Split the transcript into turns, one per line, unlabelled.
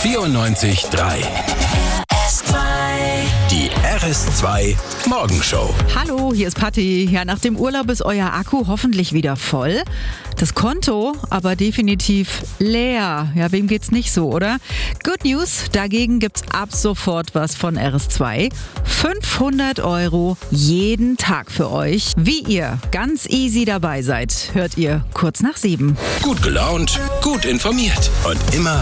94.3. Die RS2 Morgenshow.
Hallo, hier ist Patti. Ja, nach dem Urlaub ist euer Akku hoffentlich wieder voll. Das Konto aber definitiv leer. Ja, wem geht's nicht so, oder? Good News, dagegen gibt's ab sofort was von RS2. 500 € jeden Tag für euch. Wie ihr ganz easy dabei seid, hört ihr kurz nach 7.
Gut gelaunt, gut informiert und immer